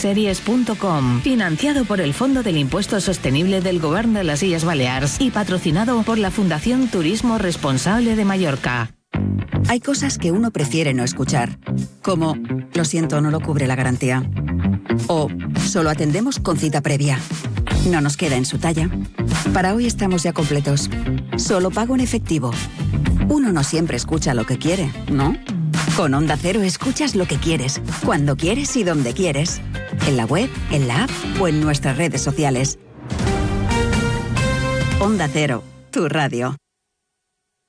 www.series.com. Financiado por el Fondo del Impuesto Sostenible del Govern de las Illes Balears y patrocinado por la Fundación Turismo Responsable de Mallorca. Hay cosas que uno prefiere no escuchar, como lo siento, no lo cubre la garantía. O solo atendemos con cita previa. No nos queda en su talla. Para hoy estamos ya completos. Solo pago en efectivo. Uno no siempre escucha lo que quiere, ¿no? Con Onda Cero escuchas lo que quieres, cuando quieres y donde quieres. En la web, en la app o en nuestras redes sociales. Onda Cero, tu radio.